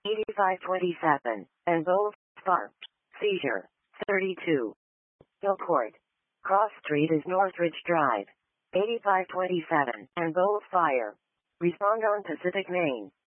8527, and both sparked. Seizure. 32. Hillcourt. Cross Street is Northridge Drive. 8527, and both fire. Respond on Pacific Main.